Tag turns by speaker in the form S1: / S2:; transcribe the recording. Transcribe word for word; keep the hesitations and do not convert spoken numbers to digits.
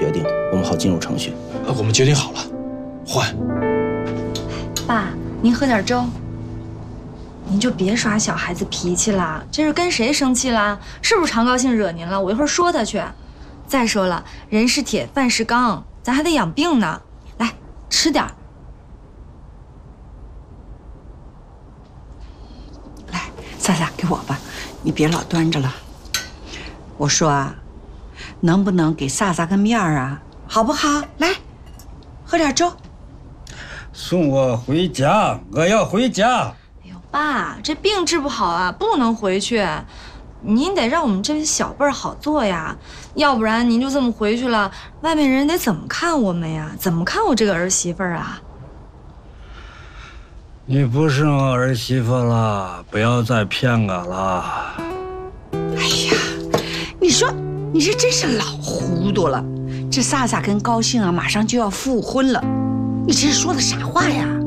S1: 决定，我们好进入程序。
S2: 呃，我们决定好了，换。
S3: 爸，您喝点粥。您就别耍小孩子脾气啦，这是跟谁生气啦？是不是常高兴惹您了？我一会儿说他去。再说了，人是铁，饭是钢，咱还得养病呢。来，吃点儿。
S4: 来，萨萨，给我吧，你别老端着了。我说啊，能不能给萨萨个面儿啊？好不好？来，喝点粥。
S5: 送我回家，我要回家。
S3: 哎呦，爸，这病治不好啊，不能回去。您得让我们这些小辈儿好做呀，要不然您就这么回去了，外面人得怎么看我们呀？怎么看我这个儿媳妇儿啊？
S5: 你不是我儿媳妇了，不要再骗我了。
S4: 哎呀，你说你这真是老糊涂了。这萨萨跟高兴啊，马上就要复婚了，你这是说的啥话呀？